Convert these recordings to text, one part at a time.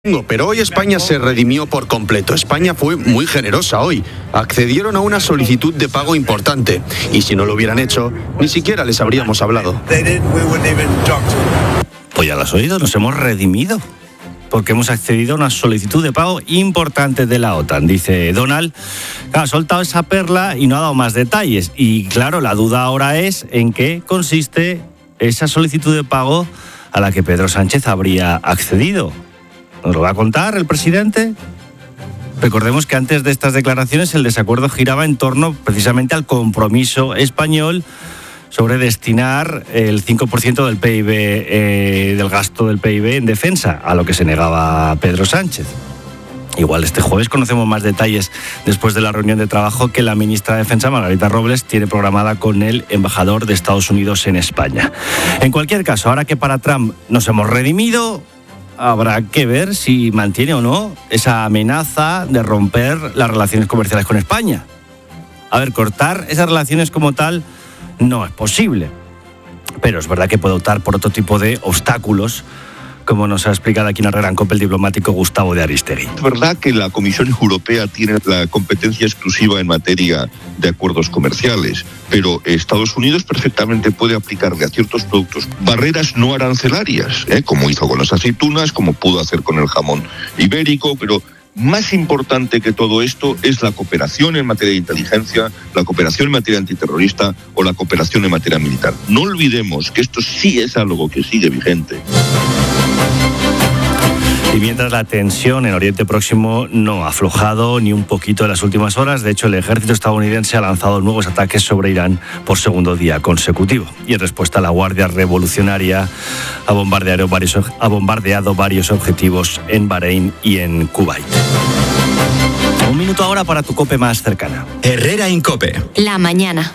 Pero hoy España se redimió por completo. España fue muy generosa hoy. Accedieron a una solicitud de pago importante. Y si no lo hubieran hecho, ni siquiera les habríamos hablado. Pues ya lo has oído, nos hemos redimido. Porque hemos accedido a una solicitud de pago importante de la OTAN, dice Donald. Ha soltado esa perla y no ha dado más detalles. Y claro, la duda ahora es en qué consiste esa solicitud de pago a la que Pedro Sánchez habría accedido. ¿Nos lo va a contar el presidente? Recordemos que antes de estas declaraciones el desacuerdo giraba en torno precisamente al compromiso español sobre destinar el 5% del PIB, del gasto del PIB en defensa, a lo que se negaba Pedro Sánchez. Igual este jueves conocemos más detalles después de la reunión de trabajo que la ministra de Defensa, Margarita Robles, tiene programada con el embajador de Estados Unidos en España. En cualquier caso, ahora que para Trump nos hemos redimido, habrá que ver si mantiene o no esa amenaza de romper las relaciones comerciales con España. A ver, cortar esas relaciones como tal no es posible, pero es verdad que puede optar por otro tipo de obstáculos, como nos ha explicado aquí en Herrera en COPE el diplomático Gustavo de Aristegui. Es verdad que la Comisión Europea tiene la competencia exclusiva en materia de acuerdos comerciales, pero Estados Unidos perfectamente puede aplicarle a ciertos productos barreras no arancelarias, como hizo con las aceitunas, como pudo hacer con el jamón ibérico, pero más importante que todo esto es la cooperación en materia de inteligencia, la cooperación en materia antiterrorista o la cooperación en materia militar. No olvidemos que esto sí es algo que sigue vigente. Y mientras la tensión en Oriente Próximo no ha aflojado ni un poquito en las últimas horas, de hecho el ejército estadounidense ha lanzado nuevos ataques sobre Irán por segundo día consecutivo. Y en respuesta la Guardia Revolucionaria ha bombardeado varios objetivos en Bahrein y en Kuwait. Un minuto ahora para tu COPE más cercana. Herrera en COPE. La mañana.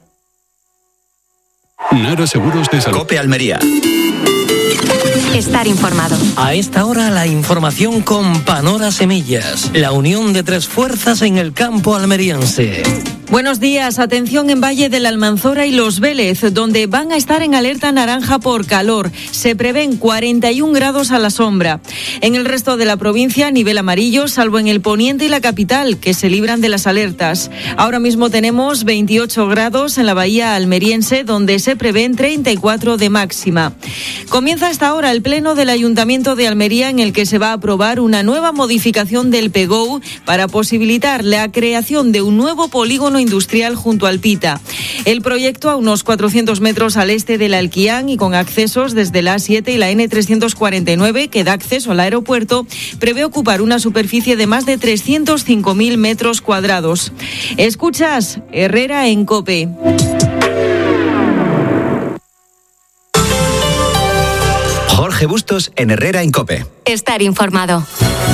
Naro Seguros de Salud. COPE Almería. Estar informado. A esta hora la información con Panora Semillas, la unión de tres fuerzas en el campo almeriense. Buenos días, atención en Valle de la Almanzora y Los Vélez, donde van a estar en alerta naranja por calor. Se prevén 41 grados a la sombra. En el resto de la provincia, nivel amarillo, salvo en el poniente y la capital, que se libran de las alertas. Ahora mismo tenemos 28 grados en la bahía almeriense, donde se prevén 34 de máxima. Comienza hasta ahora el pleno del Ayuntamiento de Almería, en el que se va a aprobar una nueva modificación del PEGOU para posibilitar la creación de un nuevo polígono industrial junto al Pita. El proyecto, a unos 400 metros al este del Alquián y con accesos desde la A7 y la N349, que da acceso al aeropuerto, prevé ocupar una superficie de más de 305.000 metros cuadrados. Escuchas Herrera en COPE. Jorge Bustos en Herrera en COPE. Estar informado.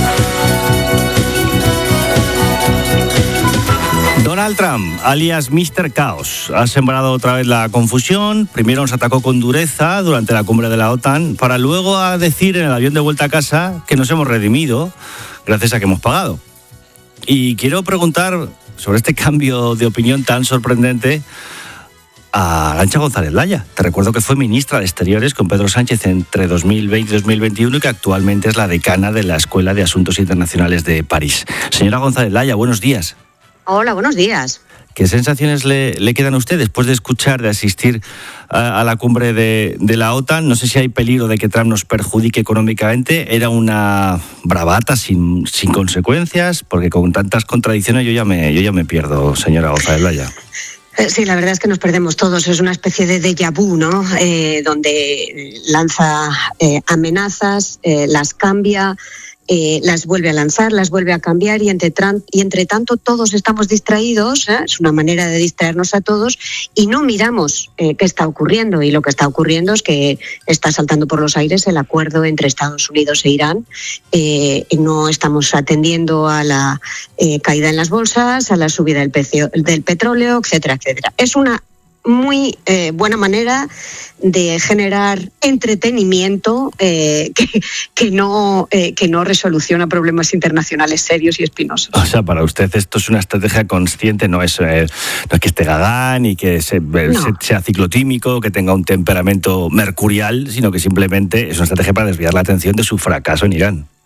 Donald Trump, alias Mr. Caos, ha sembrado otra vez la confusión. Primero nos atacó con dureza durante la cumbre de la OTAN, para luego decir en el avión de vuelta a casa que nos hemos redimido gracias a que hemos pagado. Y quiero preguntar sobre este cambio de opinión tan sorprendente a Arantxa González Laya. Te recuerdo que fue ministra de Exteriores con Pedro Sánchez entre 2020 y 2021 y que actualmente es la decana de la Escuela de Asuntos Internacionales de París. Señora González Laya, buenos días. Hola, buenos días. ¿Qué sensaciones le quedan a usted después de escuchar, de asistir a la cumbre de la OTAN? No sé si hay peligro de que Trump nos perjudique económicamente. Era una bravata sin consecuencias, porque con tantas contradicciones yo ya me pierdo, señora González Laya. Sí, la verdad es que nos perdemos todos. Es una especie de déjà vu, ¿no? Donde lanza amenazas, las cambia, las vuelve a lanzar, las vuelve a cambiar y entre tanto todos estamos distraídos, es una manera de distraernos a todos y no miramos qué está ocurriendo, y lo que está ocurriendo es que está saltando por los aires el acuerdo entre Estados Unidos e Irán. No estamos atendiendo a la caída en las bolsas, a la subida del petróleo, etcétera, etcétera. Es una muy buena manera de generar entretenimiento que no resoluciona problemas internacionales serios y espinosos. O sea, para usted esto es una estrategia consciente, no es que esté gaga ni que sea ciclotímico, que tenga un temperamento mercurial, sino que simplemente es una estrategia para desviar la atención de su fracaso en Irán.